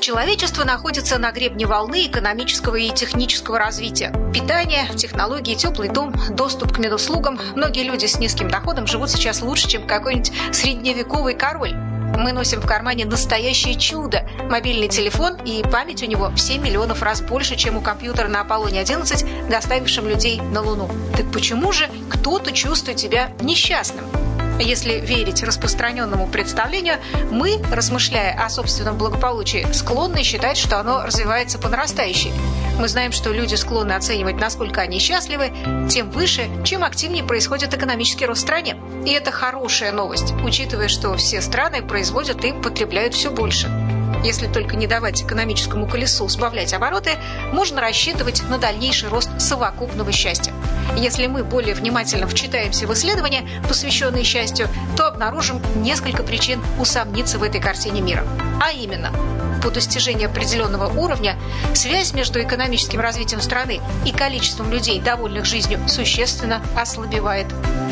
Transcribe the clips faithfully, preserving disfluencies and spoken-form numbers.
Человечество находится на гребне волны экономического и технического развития. Питание, технологии, теплый дом, доступ к медуслугам. Многие люди с низким доходом живут сейчас лучше, чем какой-нибудь средневековый король. Мы носим в кармане настоящее чудо – мобильный телефон, и память у него в семь миллионов раз больше, чем у компьютера на Аполлоне одиннадцать, доставившем людей на Луну. Так почему же кто-то чувствует себя несчастным? Если верить распространенному представлению, мы, размышляя о собственном благополучии, склонны считать, что оно развивается по нарастающей. Мы знаем, что люди склонны оценивать, насколько они счастливы, тем выше, чем активнее происходит экономический рост в стране. И это хорошая новость, учитывая, что все страны производят и потребляют все больше. Если только не давать экономическому колесу сбавлять обороты, можно рассчитывать на дальнейший рост совокупного счастья. Если мы более внимательно вчитаемся в исследования, посвященные счастью, то обнаружим несколько причин усомниться в этой картине мира. А именно, по достижении определенного уровня связь между экономическим развитием страны и количеством людей, довольных жизнью, существенно ослабевает.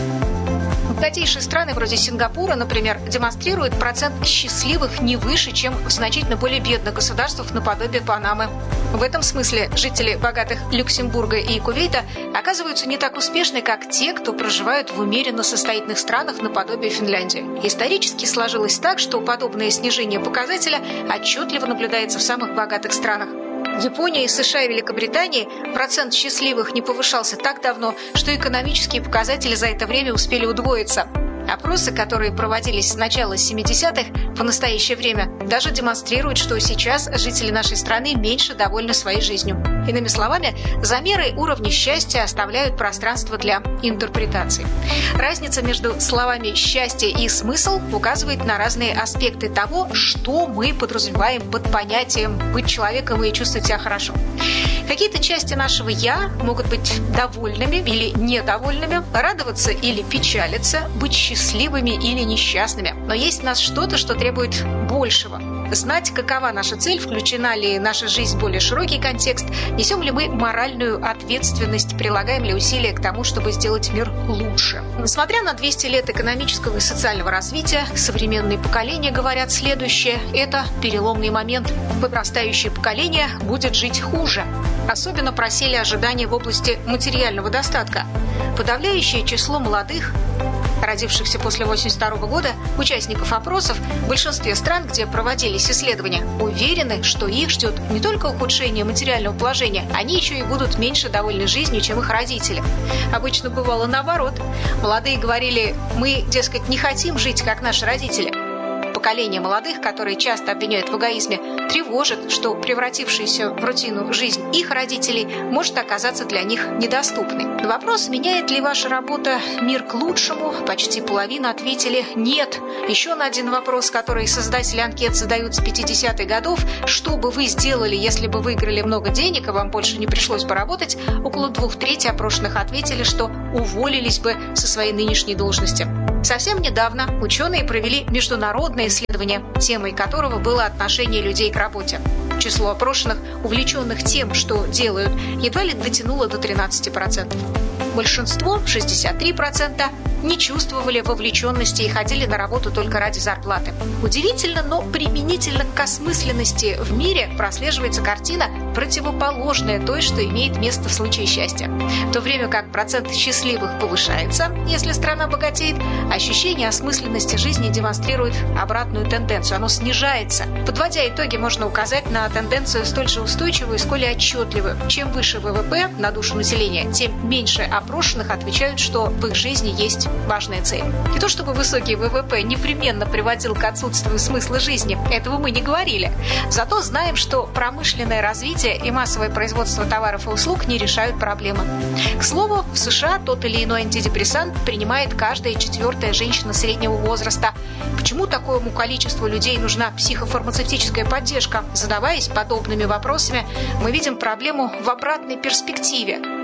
Богатейшие страны вроде Сингапура, например, демонстрируют процент счастливых не выше, чем в значительно более бедных государствах наподобие Панамы. В этом смысле жители богатых Люксембурга и Кувейта оказываются не так успешны, как те, кто проживают в умеренно состоятельных странах наподобие Финляндии. Исторически сложилось так, что подобное снижение показателя отчетливо наблюдается в самых богатых странах. В Японии, США и Великобритании процент счастливых не повышался так давно, что экономические показатели за это время успели удвоиться. Опросы, которые проводились с начала семидесятых по настоящее время, даже демонстрируют, что сейчас жители нашей страны меньше довольны своей жизнью. Иными словами, замеры уровня счастья оставляют пространство для интерпретаций. Разница между словами «счастье» и «смысл» указывает на разные аспекты того, что мы подразумеваем под понятием «быть человеком и чувствовать себя хорошо». Какие-то части нашего «я» могут быть довольными или недовольными, радоваться или печалиться, быть счастливыми или несчастными. Но есть в нас что-то, что требует большего. Знать, какова наша цель, включена ли наша жизнь в более широкий контекст, несем ли мы моральную ответственность, прилагаем ли усилия к тому, чтобы сделать мир лучше. Несмотря на двести лет экономического и социального развития, современные поколения говорят следующее – это переломный момент. Подрастающее поколение будет жить хуже. Особенно просели ожидания в области материального достатка. Подавляющее число молодых, родившихся после восемьдесят второго года, участников опросов в большинстве стран, где проводились исследования, уверены, что их ждет не только ухудшение материального положения, они еще и будут меньше довольны жизнью, чем их родители. Обычно бывало наоборот. Молодые говорили: мы, дескать, не хотим жить, как наши родители. Поколение молодых, которые часто обвиняют в эгоизме, тревожит, что превратившаяся в рутину жизнь их родителей может оказаться для них недоступной. На вопрос, меняет ли ваша работа мир к лучшему, почти половина ответили «нет». Еще на один вопрос, который создатели анкет задают с пятидесятых годов, что бы вы сделали, если бы выиграли много денег, и вам больше не пришлось поработать, около двух трети опрошенных ответили, что уволились бы со своей нынешней должности. Совсем недавно ученые провели международное исследование, темой которого было отношение людей к работе. Число опрошенных, увлеченных тем, что делают, едва ли дотянуло до тринадцати процентов. Большинство, шестьдесят три процента, не чувствовали вовлеченности и ходили на работу только ради зарплаты. Удивительно, но применительно к осмысленности в мире прослеживается картина, противоположная той, что имеет место в случае счастья. В то время как процент счастливых повышается, если страна богатеет, ощущение осмысленности жизни демонстрирует обратную тенденцию. Оно снижается. Подводя итоги, можно указать на тенденцию столь же устойчивую, сколь и отчетливую. Чем выше ВВП на душу населения, тем меньше опрошенных отвечают, что в их жизни есть важная цель. Не то чтобы высокий ВВП непременно приводил к отсутствию смысла жизни, этого мы не говорили. Зато знаем, что промышленное развитие и массовое производство товаров и услуг не решают проблемы. К слову, в США тот или иной антидепрессант принимает каждая четвертая женщина среднего возраста. Почему такому количеству людей нужна психофармацевтическая поддержка? Задаваясь подобными вопросами, мы видим проблему в обратной перспективе.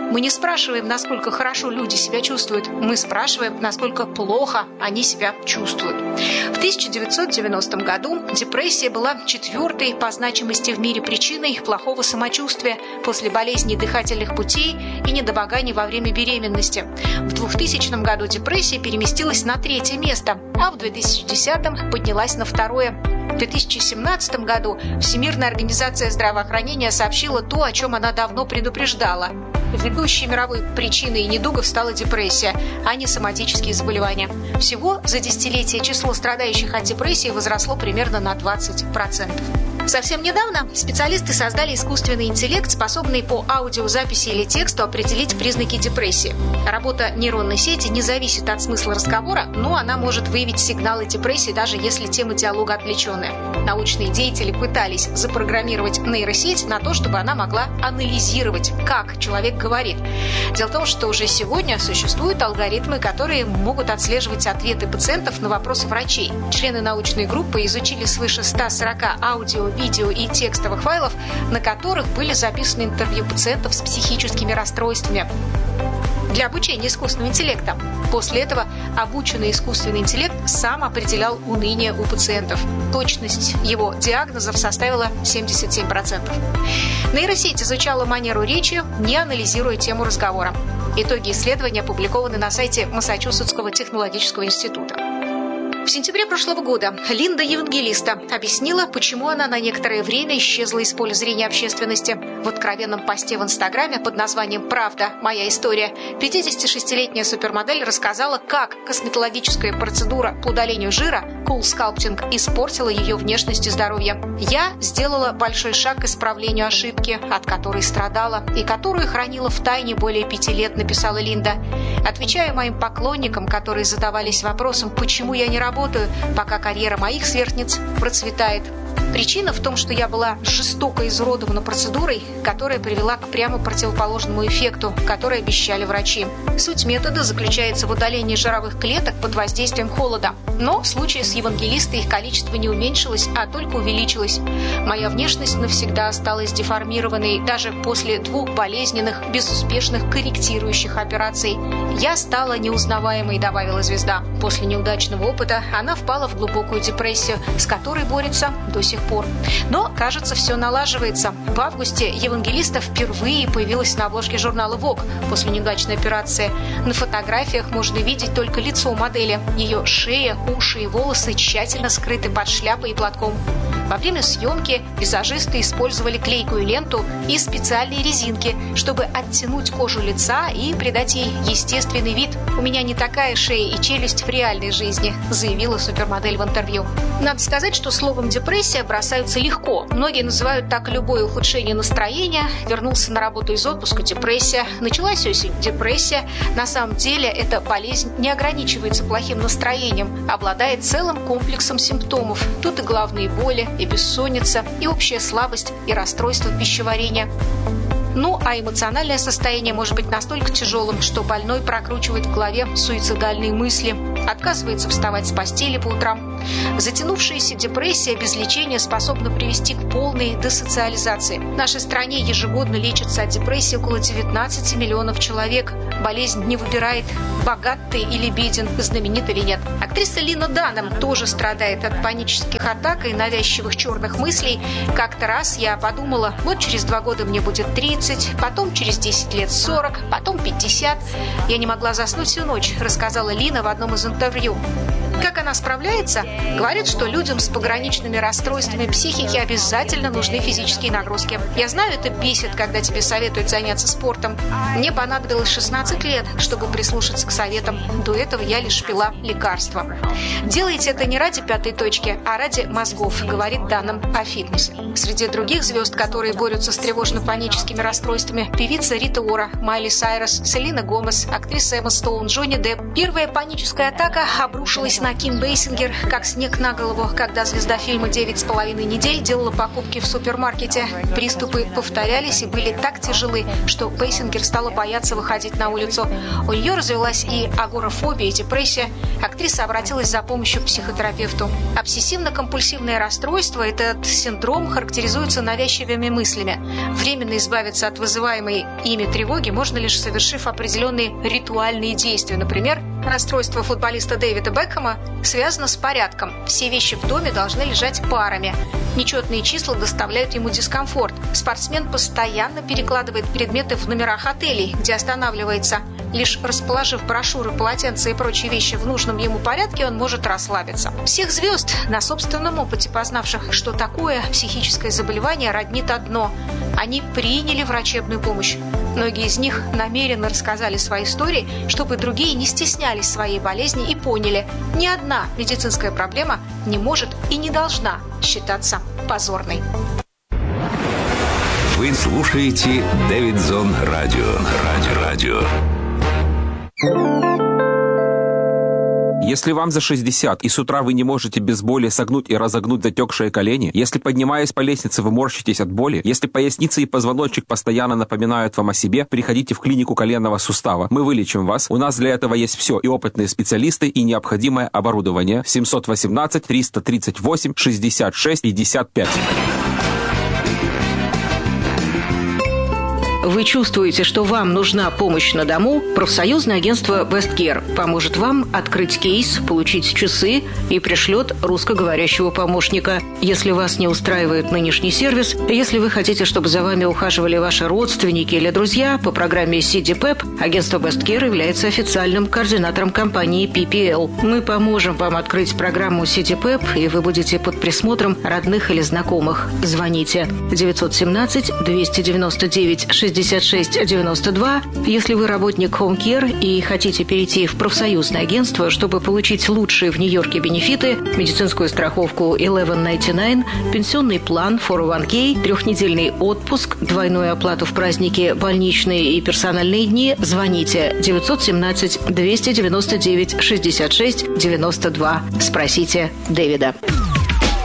Мы не спрашиваем, насколько хорошо люди себя чувствуют, мы спрашиваем, насколько плохо они себя чувствуют. В тысяча девятьсот девяностом году депрессия была четвертой по значимости в мире причиной плохого самочувствия после болезней дыхательных путей и недомоганий во время беременности. В двухтысячном году депрессия переместилась на третье место, а в две тысячи десятом поднялась на второе. В две тысячи семнадцатом году Всемирная организация здравоохранения сообщила то, о чем она давно предупреждала. Ведущей мировой причиной недугов стала депрессия, а не соматические заболевания. Всего за десятилетие число страдающих от депрессии возросло примерно на двадцать процентов. Совсем недавно специалисты создали искусственный интеллект, способный по аудиозаписи или тексту определить признаки депрессии. Работа нейронной сети не зависит от смысла разговора, но она может выявить сигналы депрессии, даже если тема диалога отвлеченная. Научные деятели пытались запрограммировать нейросеть на то, чтобы она могла анализировать, как человек говорит. Дело в том, что уже сегодня существуют алгоритмы, которые могут отслеживать ответы пациентов на вопросы врачей. Члены научной группы изучили свыше ста сорока аудио, видео и текстовых файлов, на которых были записаны интервью пациентов с психическими расстройствами для обучения искусственного интеллекта. После этого обученный искусственный интеллект сам определял уныние у пациентов. Точность его диагнозов составила семьдесят семь процентов. Нейросеть изучала манеру речи, не анализируя тему разговора. Итоги исследования опубликованы на сайте Массачусетского технологического института. В сентябре прошлого года Линда Евангелиста объяснила, почему она на некоторое время исчезла из поля зрения общественности. В откровенном посте в Инстаграме под названием «Правда. Моя история» пятидесятишестилетняя супермодель рассказала, как косметологическая процедура по удалению жира Cool Sculpting испортила ее внешность и здоровье. «Я сделала большой шаг к исправлению ошибки, от которой страдала и которую хранила в тайне более пяти лет», написала Линда. «Отвечаю моим поклонникам, которые задавались вопросом, почему я не работаю, пока карьера моих сверстниц процветает. Причина в том, что я была жестоко изуродована процедурой, которая привела к прямо противоположному эффекту, который обещали врачи. Суть метода заключается в удалении жировых клеток под воздействием холода. Но в случае с Евангелистой их количество не уменьшилось, а только увеличилось. Моя внешность навсегда осталась деформированной даже после двух болезненных, безуспешных корректирующих операций. Я стала неузнаваемой», — добавила звезда. После неудачного опыта она впала в глубокую депрессию, с которой борется до сих пор. Но, кажется, все налаживается. В августе Евангелиста впервые появилась на обложке журнала Vogue после неудачной операции. На фотографиях можно видеть только лицо модели. Ее шея, уши и волосы тщательно скрыты под шляпой и платком. Во время съемки визажисты использовали клейкую ленту и специальные резинки, чтобы оттянуть кожу лица и придать ей естественный вид. «У меня не такая шея и челюсть в реальной жизни», — заявила супермодель в интервью. Надо сказать, что словом «депрессия» бросаются легко. Многие называют так любое ухудшение настроения. Вернулся на работу из отпуска — депрессия. Началась осень — депрессия. На самом деле эта болезнь не ограничивается плохим настроением, обладает целым комплексом симптомов. Тут и головные боли, и бессонница, и общая слабость, и расстройство пищеварения. Ну, а эмоциональное состояние может быть настолько тяжелым, что больной прокручивает в голове суицидальные мысли, отказывается вставать с постели по утрам. Затянувшаяся депрессия без лечения способна привести к полной десоциализации. В нашей стране ежегодно лечатся от депрессии около девятнадцати миллионов человек. Болезнь не выбирает, богат ты или беден, знаменит или нет. Актриса Лина Данем тоже страдает от панических атак и навязчивых черных мыслей. Как-то раз я подумала, вот через два года мне будет тридцать, потом через десять лет сорок, потом пятьдесят. Я не могла заснуть всю ночь, рассказала Лина в одном из интервью. Как она справляется? Говорит, что людям с пограничными расстройствами психики обязательно нужны физические нагрузки. Я знаю, это бесит, когда тебе советуют заняться спортом. Мне понадобилось шестнадцать лет, чтобы прислушаться к советам. До этого я лишь пила лекарства. Делайте это не ради пятой точки, а ради мозгов, говорит Данем о фитнесе. Среди других звезд, которые борются с тревожно-паническими расстройствами, певица Рита Ора, Майли Сайрус, Селена Гомес, актриса Эмма Стоун, Джонни Депп. Первая паническая атака обрушилась на известно, Ким Бейсингер как снег на голову, когда звезда фильма «Девять с половиной недель» делала покупки в супермаркете. Приступы повторялись и были так тяжелы, что Бейсингер стала бояться выходить на улицу. У нее развелась и агорафобия, и депрессия. Актриса обратилась за помощью к психотерапевту. Обсессивно-компульсивное расстройство, этот синдром, характеризуется навязчивыми мыслями. Временно избавиться от вызываемой ими тревоги можно лишь совершив определенные ритуальные действия. Например, расстройство футболиста Дэвида Бекхэма связано с порядком. Все вещи в доме должны лежать парами. Нечетные числа доставляют ему дискомфорт. Спортсмен постоянно перекладывает предметы в номерах отелей, где останавливается. Лишь расположив брошюры, полотенца и прочие вещи в нужном ему порядке, он может расслабиться. Всех звезд, на собственном опыте познавших, что такое психическое заболевание, роднит одно – они приняли врачебную помощь. Многие из них намеренно рассказали свои истории, чтобы другие не стеснялись своей болезни и поняли – ни одна медицинская проблема не может и не должна считаться позорной. Вы слушаете Дэвидсон Радио. Радио. Радио. Если вам за шестьдесят, и с утра вы не можете без боли согнуть и разогнуть затекшие колени, если, поднимаясь по лестнице, вы морщитесь от боли, если поясница и позвоночник постоянно напоминают вам о себе, приходите в клинику коленного сустава. Мы вылечим вас. У нас для этого есть все. И опытные специалисты, и необходимое оборудование. семь один восемь триста тридцать восемь шестьдесят шесть пятьдесят пять. Вы чувствуете, что вам нужна помощь на дому? Профсоюзное агентство Весткер поможет вам открыть кейс, получить часы и пришлет русскоговорящего помощника. Если вас не устраивает нынешний сервис, если вы хотите, чтобы за вами ухаживали ваши родственники или друзья, по программе си ди пэп агентство Весткер является официальным координатором компании пи пи эл. Мы поможем вам открыть программу си ди пэп, и вы будете под присмотром родных или знакомых. Звоните девятьсот семнадцать двести девяносто девять шестьдесят шесть девяносто два. Если вы работник Home Care и хотите перейти в профсоюзное агентство, чтобы получить лучшие в Нью-Йорке бенефиты, медицинскую страховку eleven ninety-nine, пенсионный план фор о ван кей, трехнедельный отпуск, двойную оплату в праздники, больничные и персональные дни, звоните девятьсот семнадцать двести девяносто девять шестьдесят шесть девяносто два. Спросите Дэвида.